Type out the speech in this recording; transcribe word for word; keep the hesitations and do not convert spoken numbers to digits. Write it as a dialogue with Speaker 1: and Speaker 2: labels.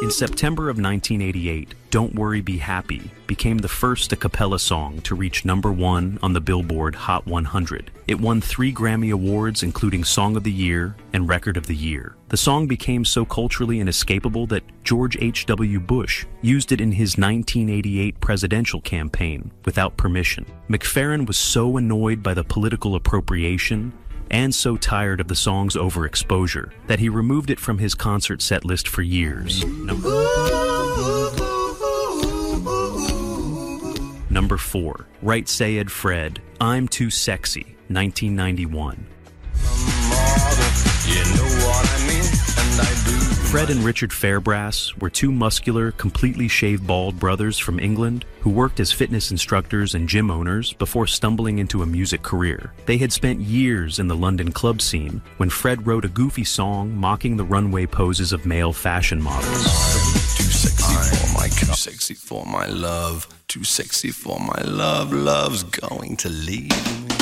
Speaker 1: In September of nineteen eighty-eight, Don't Worry Be Happy became the first a cappella song to reach number one on the Billboard Hot one hundred. It won three Grammy Awards, including Song of the Year and Record of the Year. The song became so culturally inescapable that George H W. Bush used it in his nineteen eighty-eight presidential campaign without permission. McFerrin was so annoyed by the political appropriation and so tired of the song's overexposure that he removed it from his concert set list for years. Number, Number four, Right Said Fred, I'm Too Sexy, nineteen ninety-one. You know what I mean, and I do. Fred and Richard Fairbrass were two muscular, completely shaved bald brothers from England who worked as fitness instructors and gym owners before stumbling into a music career. They had spent years in the London club scene when Fred wrote a goofy song mocking the runway poses of male fashion models.
Speaker 2: Too sexy for my too sexy for my love, too sexy for my love, love's going to leave me.